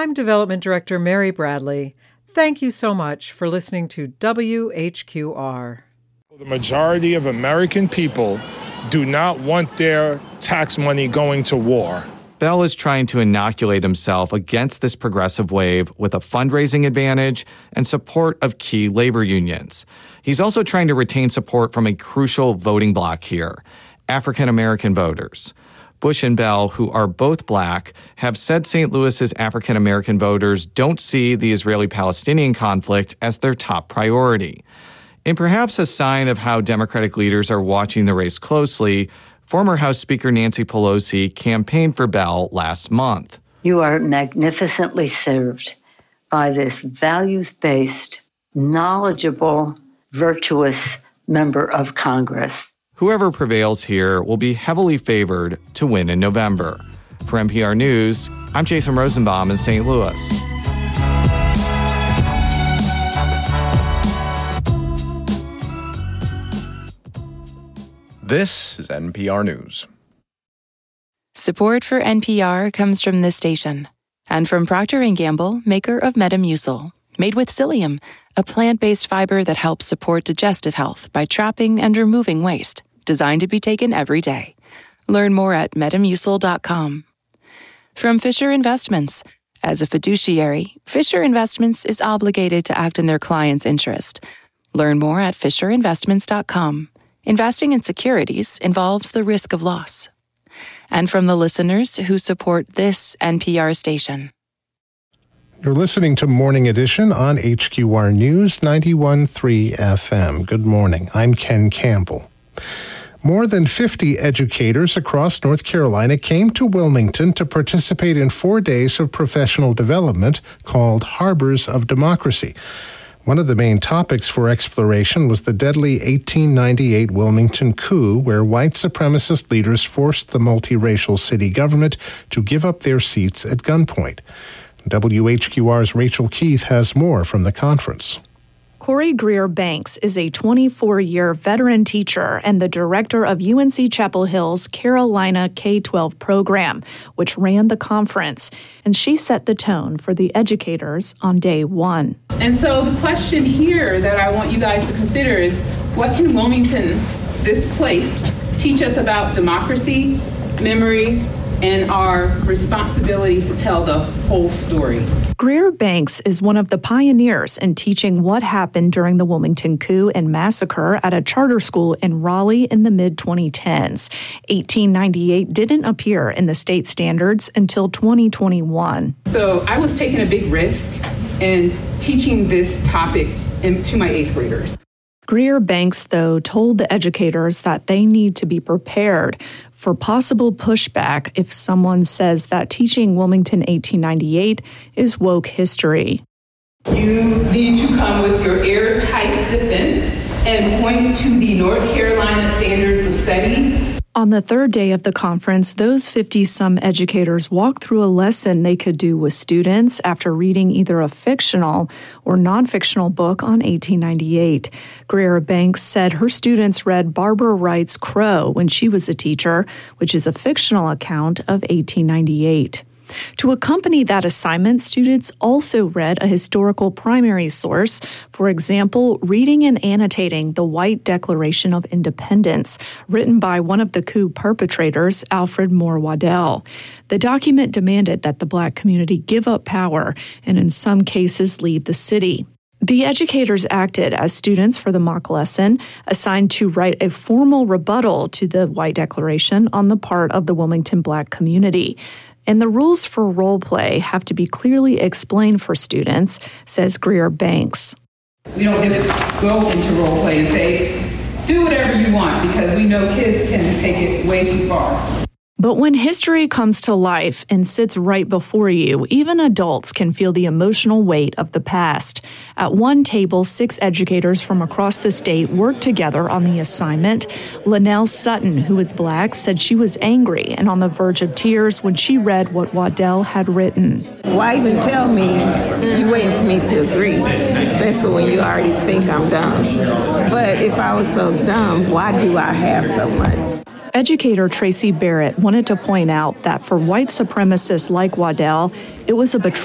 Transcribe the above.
I'm Development Director Mary Bradley. Thank you so much for listening to WHQR. The majority of American people do not want their tax money going to war. Bell is trying to inoculate himself against this progressive wave with a fundraising advantage and support of key labor unions. He's also trying to retain support from a crucial voting bloc here, African American voters. Bush and Bell, who are both black, have said St. Louis's African American voters don't see the Israeli-Palestinian conflict as their top priority. And perhaps a sign of how Democratic leaders are watching the race closely, former House Speaker Nancy Pelosi campaigned for Bell last month. You are magnificently served by this values-based, knowledgeable, virtuous member of Congress. Whoever prevails here will be heavily favored to win in November. For NPR News, I'm Jason Rosenbaum in St. Louis. This is NPR News. Support for NPR comes from this station and from Procter & Gamble, maker of Metamucil, made with psyllium, a plant-based fiber that helps support digestive health by trapping and removing waste, designed to be taken every day. Learn more at metamucil.com. From Fisher Investments. As a fiduciary, Fisher Investments is obligated to act in their client's interest. Learn more at fisherinvestments.com. Investing in securities involves the risk of loss. And from the listeners who support this NPR station. You're listening to Morning Edition on HQR News 91.3 FM. Good morning. I'm Ken Campbell. More than 50 educators across North Carolina came to Wilmington to participate in 4 days of professional development called Harbors of Democracy. One of the main topics for exploration was the deadly 1898 Wilmington coup, where white supremacist leaders forced the multiracial city government to give up their seats at gunpoint. WHQR's Rachel Keith has more from the conference. Corey Greer Banks is a 24-year veteran teacher and the director of UNC Chapel Hill's Carolina K-12 program, which ran the conference, and she set the tone for the educators on day one. And so the question here that I want you guys to consider is, what can Wilmington, this place, teach us about democracy, memory, and our responsibility to tell the whole story? Greer Banks is one of the pioneers in teaching what happened during the Wilmington coup and massacre at a charter school in Raleigh in the mid-2010s. 1898 didn't appear in the state standards until 2021. So I was taking a big risk in teaching this topic to my 8th graders. Greer Banks, though, told the educators that they need to be prepared for possible pushback if someone says that teaching Wilmington 1898 is woke history. You need to come with your airtight defense and point to the North Carolina Standards of Studies. On the third day of the conference, those 50-some educators walked through a lesson they could do with students after reading either a fictional or non-fictional book on 1898. Greer Banks said her students read Barbara Wright's Crow when she was a teacher, which is a fictional account of 1898. To accompany that assignment, students also read a historical primary source, for example, reading and annotating the White Declaration of Independence, written by one of the coup perpetrators, Alfred Moore Waddell. The document demanded that the Black community give up power and in some cases leave the city. The educators acted as students for the mock lesson, assigned to write a formal rebuttal to the White Declaration on the part of the Wilmington Black community. And the rules for role play have to be clearly explained for students, says Greer Banks. We don't just go into role play and say, do whatever you want, because we know kids can take it way too far. But when history comes to life and sits right before you, even adults can feel the emotional weight of the past. At one table, 6 educators from across the state worked together on the assignment. Linnell Sutton, who is Black, said she was angry and on the verge of tears when she read what Waddell had written. Why even tell me? You waiting for me to agree, especially when you already think I'm dumb. But if I was so dumb, why do I have so much? Educator Tracy Barrett wanted to point out that for white supremacists like Waddell, it was a betrayal